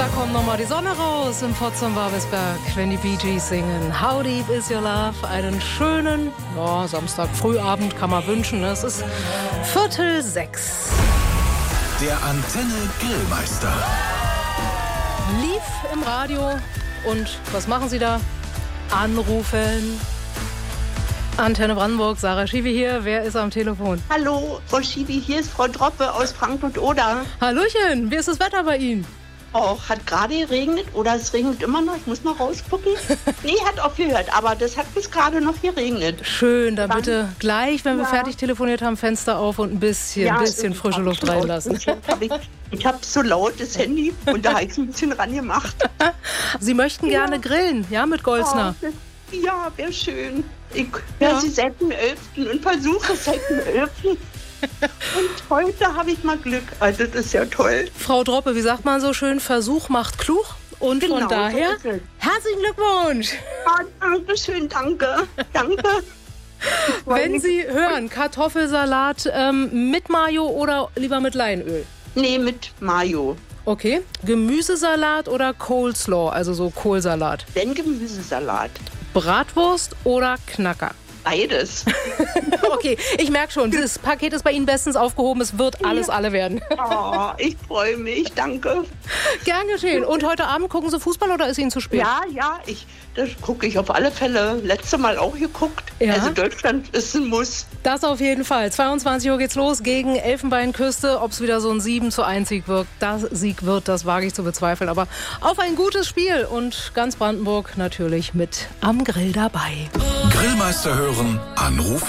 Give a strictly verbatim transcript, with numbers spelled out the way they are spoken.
Da kommt nochmal die Sonne raus im Potsdam-Babelsberg, wenn die Bee Gees singen. How deep is your love? Einen schönen ja, Samstag Frühabend kann man wünschen. Es ist Viertel sechs. Der Antenne Grillmeister. Lief im Radio. Und was machen Sie da? Anrufen. Antenne Brandenburg, Sarah Schiwi hier. Wer ist am Telefon? Hallo, Frau Schiwi, hier ist Frau Droppe aus Frankfurt-Oder. Hallöchen, wie ist das Wetter bei Ihnen? Oh, hat gerade geregnet oder es regnet immer noch. Ich muss mal rausgucken. Nee, hat aufgehört, aber das hat bis gerade noch geregnet. Schön, dann Dann- bitte gleich, wenn wir Ja. fertig telefoniert haben, Fenster auf und ein bisschen, Ja, bisschen ich frische hab Luft so laut- reinlassen. Ich habe ich hab so laut das Handy und da habe ich es ein bisschen rangemacht. Sie möchten gerne grillen, ja, mit Goldsner? Oh, das- ja, wäre schön. Ich höre Ja. sie seit dem elften und versuche es seit dem elften Und heute habe ich mal Glück. Also das ist ja toll. Frau Droppe, wie sagt man so schön, Versuch macht klug. Und Genau, von daher, so ist es. herzlichen Glückwunsch. Ah, danke schön, danke. Danke. Ich freu Wenn mich. Sie hören, Kartoffelsalat ähm, mit Mayo oder lieber mit Leinöl? Nee, mit Mayo. Okay. Gemüsesalat oder Coleslaw, also so Kohlsalat? Wenn Gemüsesalat. Bratwurst oder Knacker? Beides. Okay, ich merke schon, das Paket ist bei Ihnen bestens aufgehoben. Es wird alles alle werden. Oh, ich freue mich, danke. Gern geschehen. Und heute Abend gucken Sie Fußball oder ist Ihnen zu spät? Ja, ja, ich, das gucke ich auf alle Fälle. Letzte Mal auch geguckt. Ja. Also Deutschland ist ein Muss. Das auf jeden Fall. zweiundzwanzig Uhr geht's los gegen Elfenbeinküste. Ob es wieder so ein sieben zu eins Sieg wird, das Sieg wird, das wage ich zu bezweifeln. Aber auf ein gutes Spiel und ganz Brandenburg natürlich mit am Grill dabei. Grillmeister hören, Anruf